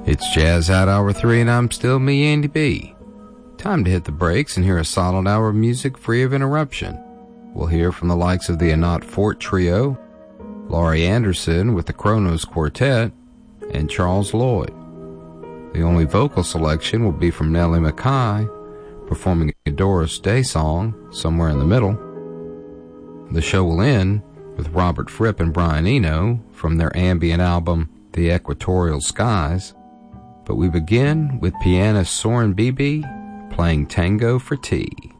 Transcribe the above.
It's Jazz Out Hour 3, and I'm still me, Andy B. Time to hit the brakes and hear a solid hour of music free of interruption. We'll hear from the likes of the Anat Fort Trio, Laurie Anderson with the Kronos Quartet, and Charles Lloyd. The only vocal selection will be from Nellie McKay, performing a Doris Day song, Somewhere in the Middle. The show will end with Robert Fripp and Brian Eno from their ambient album, The Equatorial Skies. But we begin with pianist Soren Beebe playing Tango for Tea.